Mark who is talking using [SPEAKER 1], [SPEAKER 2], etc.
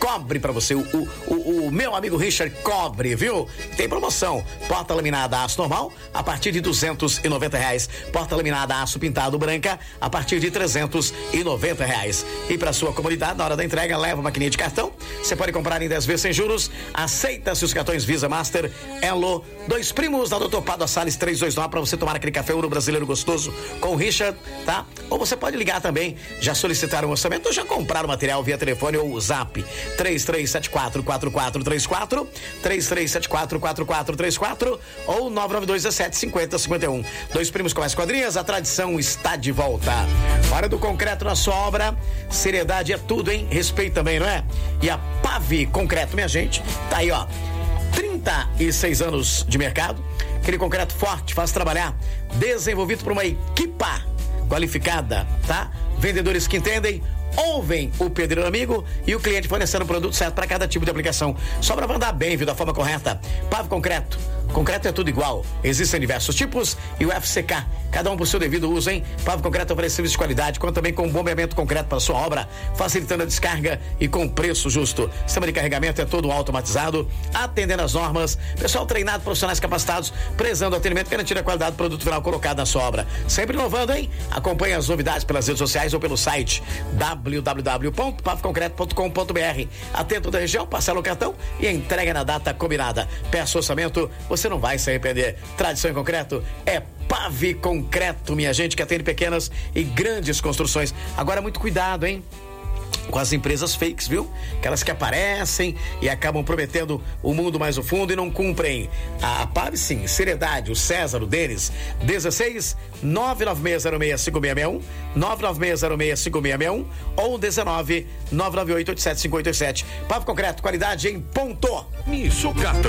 [SPEAKER 1] cobre pra você. O meu amigo Richard cobre, viu? Tem promoção. Porta laminada aço normal a partir de R$290. Porta laminada aço pintado branca a partir de R$390. E pra sua comunidade, na hora da entrega, leva uma maquininha de cartão. Você pode comprar em 10 vezes sem juros. Aceita-se os cartões Visa, Master, Elo, Dois Primos da Dr. Pado Salles 329 pra você tomar aquele café ouro brasileiro gostoso com o Richard, tá? Ou você pode ligar também, já solicitaram um orçamento ou já compraram material via telefone ou zap 33744434 33744434 ou 992175051. Dois Primos com mais quadrinhas, a tradição está de volta. Hora do concreto na sua obra, seriedade é tudo, hein? Respeito também, não é? E a Pave Concreto, minha gente, tá aí, ó, 36 anos de mercado, aquele concreto forte, fácil trabalhar, desenvolvido por uma equipa qualificada, tá? Vendedores que entendem, ouvem o pedreiro amigo e o cliente fornecendo o produto certo para cada tipo de aplicação. Só para mandar bem, viu, da forma correta. Pave Concreto. Concreto é tudo igual. Existem diversos tipos e o FCK, cada um por seu devido uso, hein? Pave Concreto oferece serviço de qualidade, conta também com bombeamento concreto para sua obra, facilitando a descarga e com preço justo. Sistema de carregamento é todo automatizado, atendendo às normas. Pessoal treinado, profissionais capacitados, prezando o atendimento, garantindo a qualidade do produto final colocado na sua obra. Sempre inovando, hein? Acompanhe as novidades pelas redes sociais ou pelo site www.paveconcreto.com.br. Atento da região, parcela o cartão e entrega na data combinada. Peça orçamento, você não vai se arrepender. Tradição em concreto é Pave Concreto, minha gente, que atende pequenas e grandes construções. Agora, muito cuidado, hein? Com as empresas fakes, viu? Aquelas que aparecem e acabam prometendo o mundo mais o fundo e não cumprem. A Pave, sim, seriedade, o César, o Denis, 16 996065661, 996065661 ou 19 998875587. Pave Concreto, qualidade em ponto.
[SPEAKER 2] Sucata.